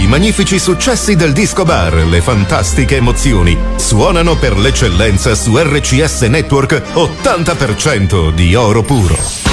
magnifici successi del disco bar, le fantastiche emozioni suonano per l'eccellenza su RCS Network 80% di oro puro.